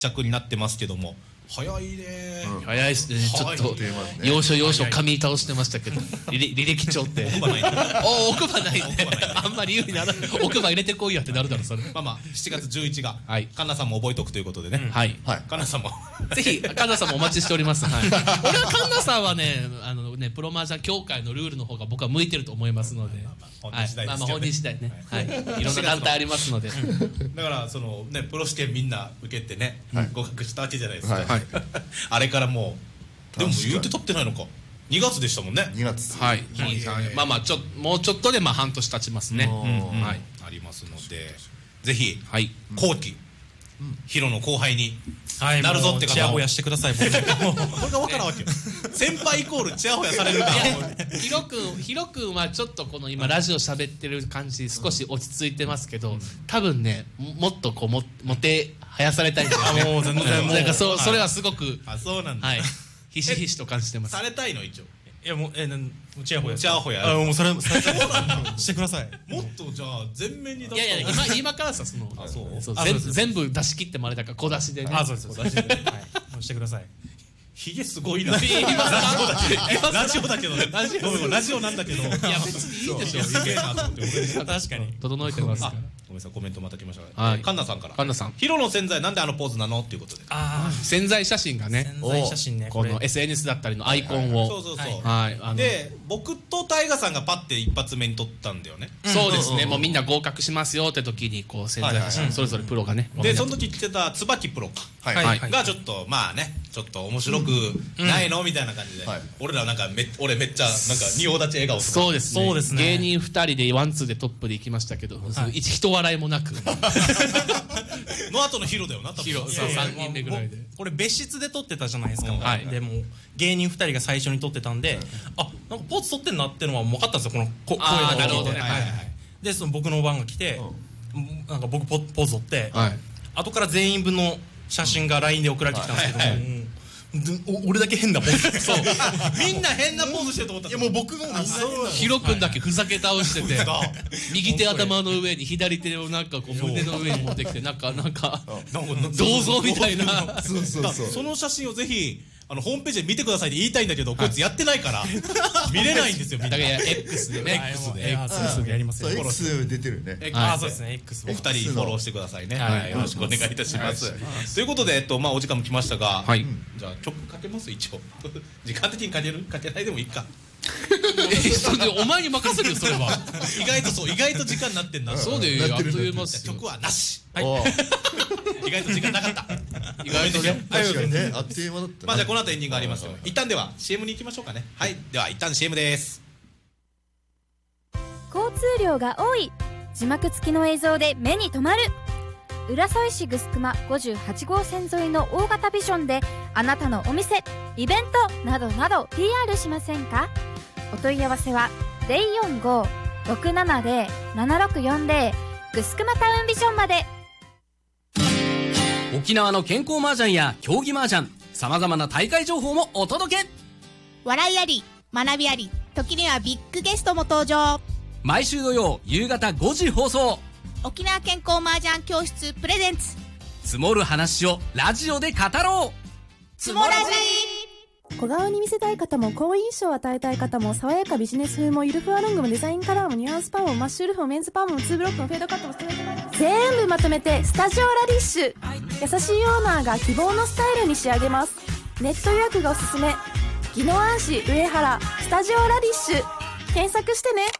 着になってますけども、早いね。 早いですね。ちょっと要所要所噛み倒してましたけど、履歴帳って奥歯ない奥歯ないね。あんまり言うになら奥歯入れてこいやってなるだろそれ。 まあ7月11がはいカンナさんも覚えとくということでね。 はい。 カンナさんもぜひカンナさんもお待ちしております。はい。俺はカンナさんはねプロマージャン協会のルールの方が僕は向いてると思いますので。 本人次第ですけどね。 まあ本人次第ね。はい。いろんな団体ありますので。 だからそのねプロ試験みんな受けてね合格したわけじゃないですか。 はい。 あれからもうでも言うて取ってないのか。2月でしたもんね。 2月。 はい。まあもうちょっとで半年経ちますね。 はい。ありますのでぜひ後期ヒロの後輩になるぞって方をチヤホヤしてください。これが分からんわけよ。先輩イコールチヤホヤされるから。 ヒロ君はちょっとこの今ラジオ喋ってる感じ少し落ち着いてますけど、多分ねもっとこうもてはやされたいんだよね。 もう全然もうなんかそれはすごくそうなんだ。 はい。ひしひしと感じてます。 されたいの一応。 いやもうチヤホヤもうそれしてください。 もっとじゃあ全面に出いや今からさ全部出し切ってもあれだから小出しでね。 そうです。はい。してください。 ヒゲすごいな。ラジオだけどね。ラジオなんだけど。いや別にいいでしょ。 すげえなと思って。 確かに整えてますから。 ごめんなさいコメントまた来ました。カンナさんから。 カンナさん。 ヒロの洗剤なんであのポーズなのっていうことで。 潜在写真がね。 潜在写真ね。 この SNS だったりのアイコンを。 そう。 はい。 で僕とタイガさんがパッて一発目に撮ったんだよね。 そうですね。もうみんな合格しますよって時にこう潜在写真それぞれプロがね。 でその時来てた椿プロか。がちょっとまあねちょっと面白くないのみたいな感じで。俺らなんか俺めっちゃなんか仁王立ち笑顔とか。 そうですね。芸人2人でワンツーでトップで行きましたけど、人笑いもなく。 の後のヒロだよな。 ヒロ3人目ぐらいで。 これ別室で撮ってたじゃないですか。でも芸人2人が最初に撮ってたんで、なんかポーズ撮ってんなってのは分かったんですよ。この声が聞いて。でその僕の番が来て、なんか僕ポーズ撮って、後から全員分の写真が LINE で送られてきたんですけど、俺だけ変なポーズ。そう。 みんな変なポーズしてると思った。 いやもう僕もみんなヒロ君だけふざけ倒してて、右手頭の上に左手をなんかこう胸の上に持ってきてなんか銅像みたいな。 その写真をぜひホームページで見てくださいって言いたいんだけど、こいつやってないから見れないんですよ。みんな。 だから X でね。 X でやりますよ。 X 出てるね。 そうですね。X お二人フォローしてくださいね。よろしくお願いいたします。ということでお時間も来ましたが、じゃあ曲かけます一応。時間的にかけないでもいいか。 それでお前に任せるよそれは。 意外と時間になってんだ。 そうであっという間。 曲はなし。意外と時間なかった。 意外とね。 確かにね、あっという間だった。 まあじゃあこの後エンディングありますよ。一旦では CM に行きましょうかね。はい。では一旦 CM です。 交通量が多い。字幕付きの映像で目に留まる。浦添市ぐすくま58号線沿いの大型ビジョンであなたのお店、イベントなどなど PR しませんか？お問い合わせは 045-670-7640 ぐすくまタウンビジョンまで。 沖縄の健康麻雀や競技麻雀、さまざまな大会情報もお届け。 笑いあり、学びあり、時にはビッグゲストも登場。 毎週土曜夕方5時放送。 沖縄健康麻雀教室プレゼンツ。 積もる話をラジオで語ろう。 積もらじ。 小顔に見せたい方も好印象を与えたい方も、爽やかビジネス風もゆるふわロングもデザインカラーもニュアンスパーもマッシュルフもメンズパーも2ブロックもフェードカットもストレートカット全部まとめてスタジオラディッシュ。優しいオーナーが希望のスタイルに仕上げます。ネット予約がおすすめ。宜野湾市上原スタジオラディッシュ検索してね。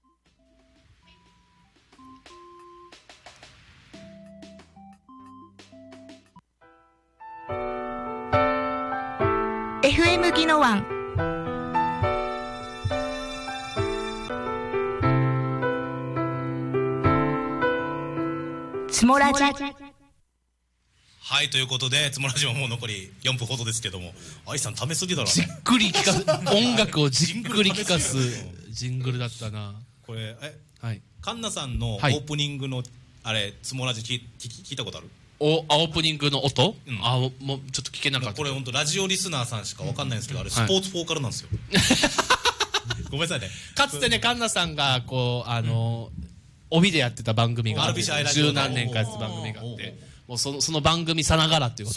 FM 宜野湾。つもらじ。 はい、ということでつもらじももう残り4分ほどですけども、愛さんためすぎだろうね。 じっくり聞かす音楽をじっくり聞かすジングルだったな。 これはい、 カンナさんのオープニングのあれつもらじ聞いたことある？ オープニングの音、もうちょっと聞けなかった。これ本当ラジオリスナーさんしかわかんないんですけど、あれスポーツフォーカルなんですよ。ごめんなさいね。 かつてねカンナさんがこう帯でやってた番組があって、十何年かやってた番組があって、 もうその番組さながらっていうこと